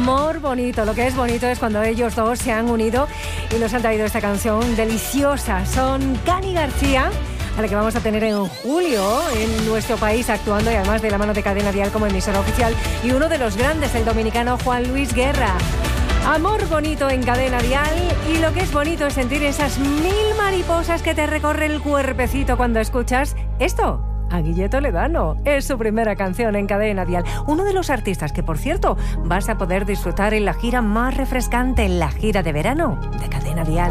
Amor bonito. Lo que es bonito es cuando ellos dos se han unido y nos han traído esta canción deliciosa. Son Cani García, a la que vamos a tener en julio en nuestro país actuando, y además de la mano de Cadena Dial como emisora oficial, y uno de los grandes, el dominicano Juan Luis Guerra. Amor bonito en Cadena Dial, y lo que es bonito es sentir esas 1000 mariposas que te recorre el cuerpecito cuando escuchas esto. A Guille Toledano, es su primera canción en Cadena Dial. Uno de los artistas que, por cierto, vas a poder disfrutar en la gira más refrescante, en la gira de verano de Cadena Dial.